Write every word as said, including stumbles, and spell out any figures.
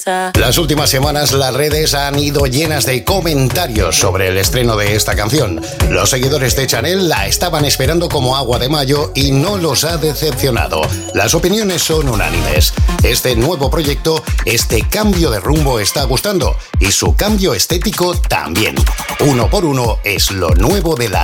Las últimas semanas las redes han ido llenas de comentarios sobre el estreno de esta canción. Los seguidores de Chanel la estaban esperando como agua de mayo y no los ha decepcionado. Las opiniones son unánimes. Este nuevo proyecto, este cambio de rumbo está gustando y su cambio estético también. Uno por uno es lo nuevo de la